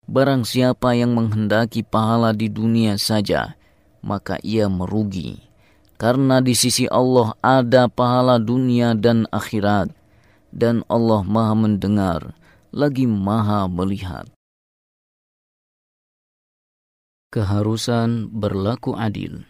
Barang siapa yang menghendaki pahala di dunia saja, maka ia merugi. Karena di sisi Allah ada pahala dunia dan akhirat. Dan Allah Maha mendengar, lagi Maha melihat. Keharusan berlaku adil.